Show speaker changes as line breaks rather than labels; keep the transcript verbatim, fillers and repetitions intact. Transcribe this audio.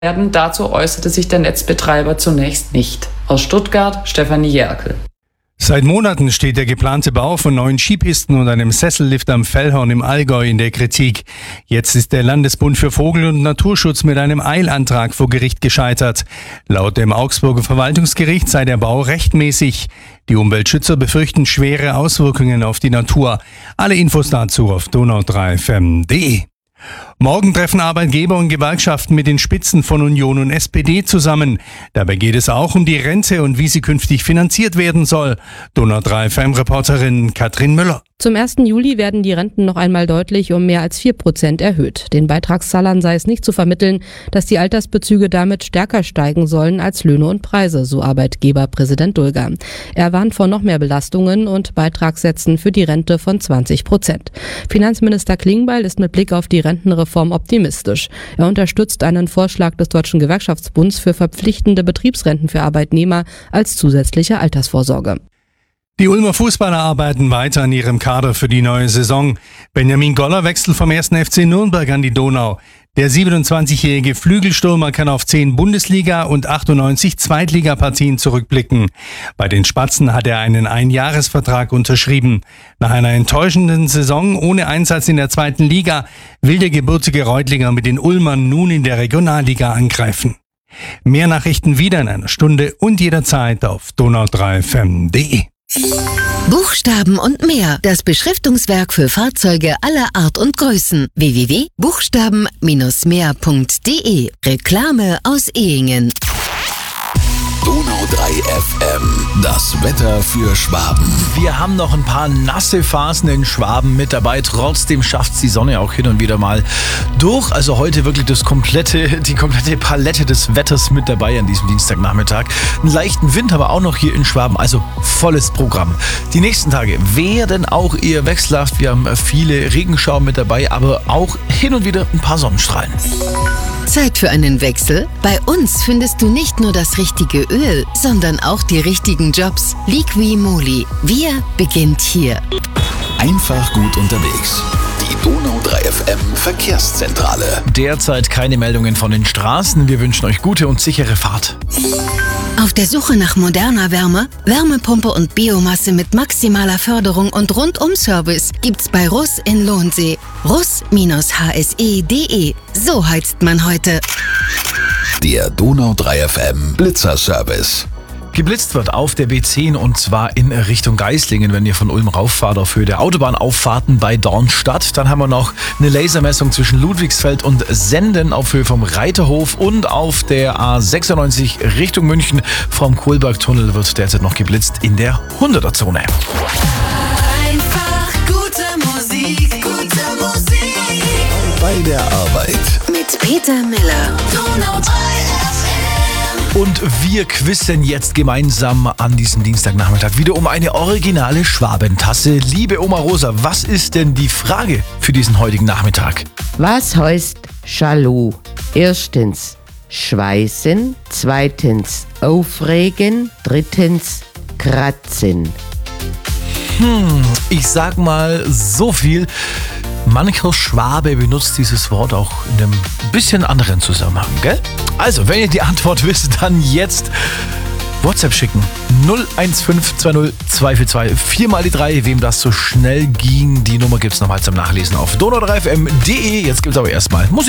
werden. Dazu äußerte sich der Netzbetreiber zunächst nicht. Aus Stuttgart, Stefanie Jerkel.
Seit Monaten steht der geplante Bau von neuen Skipisten und einem Sessellift am Fellhorn im Allgäu in der Kritik. Jetzt ist der Landesbund für Vogel- und Naturschutz mit einem Eilantrag vor Gericht gescheitert. Laut dem Augsburger Verwaltungsgericht sei der Bau rechtmäßig. Die Umweltschützer befürchten schwere Auswirkungen auf die Natur. Alle Infos dazu auf donau drei F M punkt de. Morgen treffen Arbeitgeber und Gewerkschaften mit den Spitzen von Union und S P D zusammen. Dabei geht es auch um die Rente und wie sie künftig finanziert werden soll. donau drei F M-Reporterin Katrin Müller.
Zum ersten Juli werden die Renten noch einmal deutlich um mehr als vier Prozent erhöht. Den Beitragszahlern sei es nicht zu vermitteln, dass die Altersbezüge damit stärker steigen sollen als Löhne und Preise, so Arbeitgeberpräsident Dulger. Er warnt vor noch mehr Belastungen und Beitragssätzen für die Rente von zwanzig Prozent. Finanzminister Klingbeil ist mit Blick auf die Rentenreform optimistisch. Er unterstützt einen Vorschlag des Deutschen Gewerkschaftsbunds für verpflichtende Betriebsrenten für Arbeitnehmer als zusätzliche Altersvorsorge.
Die Ulmer Fußballer arbeiten weiter an ihrem Kader für die neue Saison. Benjamin Goller wechselt vom ersten F C Nürnberg an die Donau. Der siebenundzwanzigjährige Flügelstürmer kann auf zehn Bundesliga- und achtundneunzig Zweitligapartien zurückblicken. Bei den Spatzen hat er einen Einjahresvertrag unterschrieben. Nach einer enttäuschenden Saison ohne Einsatz in der zweiten Liga will der gebürtige Reutlinger mit den Ulmern nun in der Regionalliga angreifen. Mehr Nachrichten wieder in einer Stunde und jederzeit auf donau drei F M punkt de.
Buchstaben und mehr. Das Beschriftungswerk für Fahrzeuge aller Art und Größen. w w w punkt buchstaben Bindestrich mehr punkt de. Reklame aus Ehingen.
Donau drei F M, das Wetter für Schwaben.
Wir haben noch ein paar nasse Phasen in Schwaben mit dabei. Trotzdem schafft die Sonne auch hin und wieder mal durch. Also heute wirklich das komplette, die komplette Palette des Wetters mit dabei an diesem Dienstagnachmittag. Einen leichten Wind aber auch noch hier in Schwaben. Also volles Programm. Die nächsten Tage werden auch eher wechselhaft. Wir haben viele Regenschauer mit dabei, aber auch hin und wieder ein paar Sonnenstrahlen.
Zeit für einen Wechsel? Bei uns findest du nicht nur das richtige Öl, sondern auch die richtigen Jobs. Liqui Moly. Wir beginnt hier.
Einfach gut unterwegs. Die Donau drei F M Verkehrszentrale.
Derzeit keine Meldungen von den Straßen. Wir wünschen euch gute und sichere Fahrt.
Auf der Suche nach moderner Wärme, Wärmepumpe und Biomasse mit maximaler Förderung und Rundum-Service gibt's bei Russ in Lohnsee. russ H S E punkt de. So heizt man heute.
Der Donau drei F M Blitzerservice.
Geblitzt wird auf der B zehn und zwar in Richtung Geislingen, wenn ihr von Ulm rauffahrt auf Höhe der Autobahnauffahrten bei Dornstadt. Dann haben wir noch eine Lasermessung zwischen Ludwigsfeld und Senden auf Höhe vom Reiterhof und auf der A sechsundneunzig Richtung München vom Kohlbergtunnel wird derzeit noch geblitzt in der hunderter-Zone.
Einfach gute Musik, gute Musik.
Bei der Arbeit.
Mit Peter Miller.
Donau drei F M.
Und wir quizzen jetzt gemeinsam an diesem Dienstagnachmittag wieder um eine originale Schwabentasse. Liebe Oma Rosa, was ist denn die Frage für diesen heutigen Nachmittag?
Was heißt Jaloux? Erstens schweißen, zweitens aufregen, drittens kratzen.
Hm, ich sag mal so viel. Mancher Schwabe benutzt dieses Wort auch in einem bisschen anderen Zusammenhang, gell? Also, wenn ihr die Antwort wisst, dann jetzt WhatsApp schicken. null eins fünf zwei null zwei vier zwei vier mal die drei. Wem das so schnell ging, die Nummer gibt's nochmal zum Nachlesen auf donau drei F M punkt de. Jetzt gibt's aber erstmal Musik.